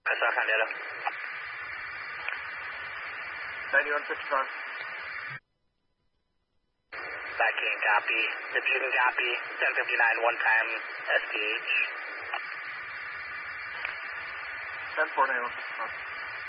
San Diego. 9155. Back in, copy. If you can copy, 1059 one time SPH. 1049.